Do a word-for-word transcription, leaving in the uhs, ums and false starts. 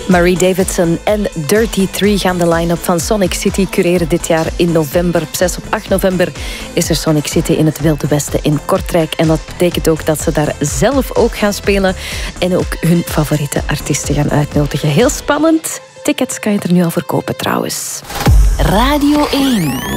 Marie Davidson en Dirty Three gaan de line-up van Sonic City cureren dit jaar in november. Op zes op acht november is er Sonic City in het Wilde Westen in Kortrijk. En dat betekent ook dat ze daar zelf ook gaan spelen en ook hun favoriete artiesten gaan uitnodigen. Heel spannend. Tickets kan je er nu al verkopen trouwens. Radio één.